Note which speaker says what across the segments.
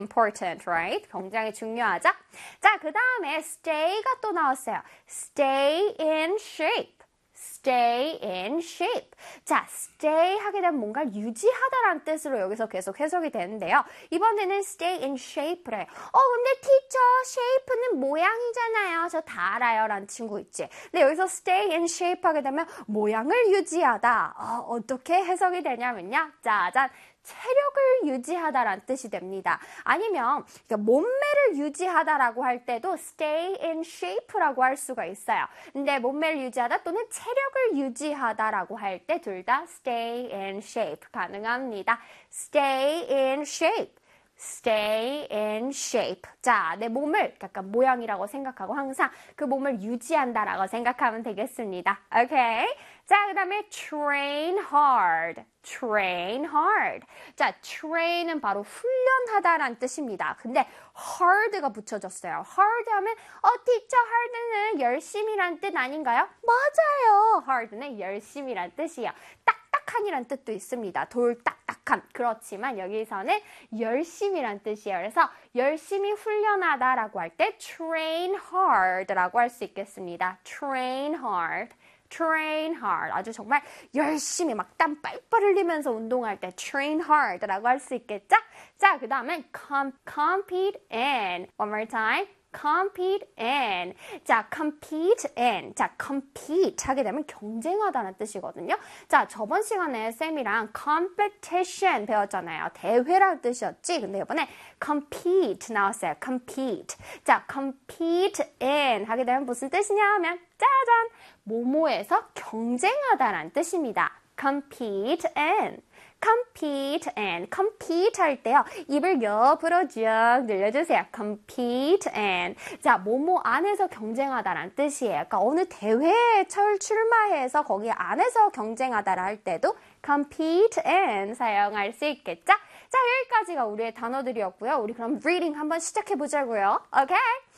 Speaker 1: important, right? 굉장히 중요하죠? 자, 그 다음에 stay가 또 나왔어요. stay in shape. stay in shape. 자, stay 하게 되면 뭔가를 유지하다라는 뜻으로 여기서 계속 해석이 되는데요. 이번에는 stay in shape래. 근데 teacher, shape는 모양이잖아요. 저 다 알아요. 라는 친구 있지. 근데 여기서 stay in shape 하게 되면 모양을 유지하다. 어떻게 해석이 되냐면요. 짜잔. 체력을 유지하다라는 뜻이 됩니다. 아니면 몸매를 유지하다라고 할 때도 stay in shape라고 할 수가 있어요. 근데 몸매를 유지하다 또는 체력을 유지하다라고 할 때 둘 다 stay in shape 가능합니다. stay in shape. stay in shape. 자, 내 몸을 약간 모양이라고 생각하고 항상 그 몸을 유지한다라고 생각하면 되겠습니다. 오케이? 자, 그 다음에 train hard. train hard. 자, train은 바로 훈련하다라는 뜻입니다. 근데 hard가 붙여졌어요. hard 하면 teacher hard는 열심히란 뜻 아닌가요? 맞아요. hard는 열심히란 뜻이에요. 딱딱한이란 뜻도 있습니다. 돌 딱딱한. 그렇지만 여기서는 열심히란 뜻이에요. 그래서 열심히 훈련하다라고 할 때 train hard라고 할 수 있겠습니다. train hard. train hard. 아주 정말 열심히 막 땀 빨빨 흘리면서 운동할 때 train hard라고 할 수 있겠죠? 자, 그 다음에 compete in. One more time. compete in. 자, compete in. 자, compete 하게 되면 경쟁하다는 뜻이거든요. 자, 저번 시간에 쌤이랑 competition 배웠잖아요. 대회라는 뜻이었지. 근데 이번에 compete 나왔어요. compete. 자, compete in 하게 되면 무슨 뜻이냐 하면 짜잔! 뭐뭐에서 경쟁하다라는 뜻입니다. compete in. compete in. compete 할 때요. 입을 옆으로 쭉 늘려주세요. compete in. 자, 뭐뭐 안에서 경쟁하다라는 뜻이에요. 그러니까 어느 대회에 출마해서 거기 안에서 경쟁하다라 할 때도 compete in 사용할 수 있겠죠? 자, 여기까지가 우리의 단어들이었고요. 우리 그럼 reading 한번 시작해 보자고요. 오케이?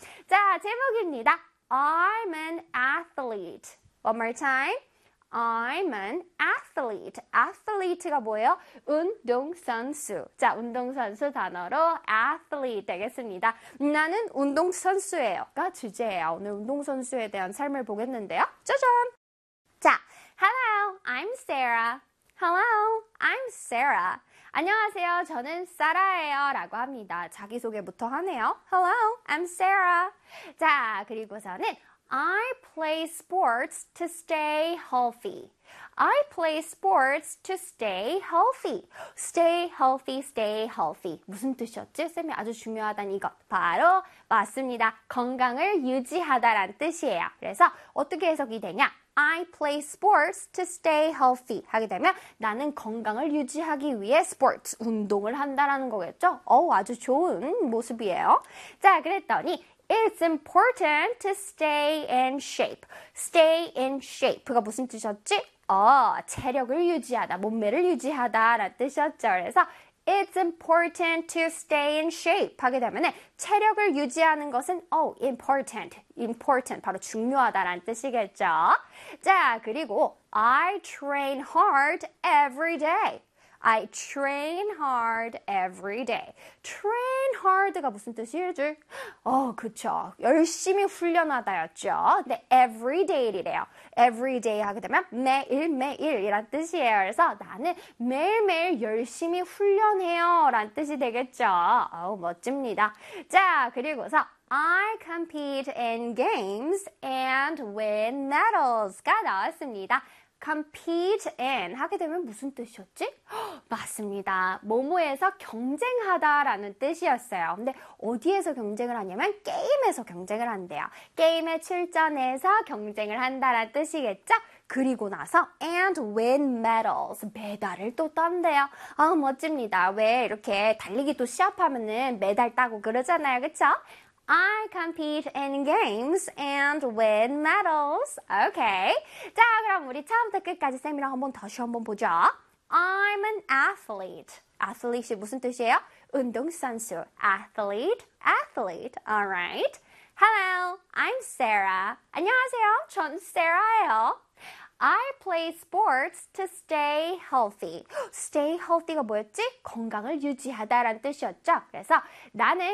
Speaker 1: 자, 제목입니다. I'm an athlete. One more time. I'm an athlete. athlete가 뭐예요? 운동선수. 자, 운동선수 단어로 athlete 되겠습니다. 나는 운동선수예요가 주제예요. 오늘 운동선수에 대한 삶을 보겠는데요. 짜잔! 자, hello, I'm Sarah. Hello, I'm Sarah. 안녕하세요. 저는 사라예요. 라고 합니다. 자기소개부터 하네요. Hello, I'm Sarah. 자, 그리고서는 I play sports to stay healthy. I play sports to stay healthy. Stay healthy, stay healthy. 무슨 뜻이었지? 쌤이 아주 중요하다는 이것. 바로 맞습니다. 건강을 유지하다라는 뜻이에요. 그래서 어떻게 해석이 되냐? I play sports to stay healthy 하게 되면 나는 건강을 유지하기 위해 스포츠, 운동을 한다라는 거겠죠? 아주 좋은 모습이에요. 자, 그랬더니 It's important to stay in shape. Stay in shape가 무슨 뜻이었지? 체력을 유지하다, 몸매를 유지하다 라는 뜻이었죠. 그래서 It's important to stay in shape 하게 되면 체력을 유지하는 것은 important 바로 중요하다라는 뜻이겠죠. 자, 그리고 I train hard every day. I train hard every day. train hard가 무슨 뜻이지? 그쵸. 열심히 훈련하다였죠. 근데 every day이래요. every day 하게 되면 매일이란 뜻이에요. 그래서 나는 매일매일 열심히 훈련해요. 라는 뜻이 되겠죠. 멋집니다. 자, 그리고서 I compete in games and win medals가 나왔습니다. compete in 하게 되면 무슨 뜻이었지? 맞습니다. 뭐뭐에서 경쟁하다라는 뜻이었어요. 근데 어디에서 경쟁을 하냐면 게임에서 경쟁을 한대요. 게임에 출전해서 경쟁을 한다라는 뜻이겠죠? 그리고 나서 and win medals, 메달을 또 딴대요. 멋집니다. 왜 이렇게 달리기 또 시합하면은 메달 따고 그러잖아요. 그쵸? I compete in games and win medals. Okay. 자, 그럼 우리 처음부터 끝까지 쌤이랑 다시 한번 보죠. I'm an athlete. athlete이 무슨 뜻이에요? 운동선수. athlete. Alright. Hello, I'm Sarah. 안녕하세요. 전 Sarah예요. I play sports to stay healthy. stay healthy가 뭐였지? 건강을 유지하다라는 뜻이었죠. 그래서 나는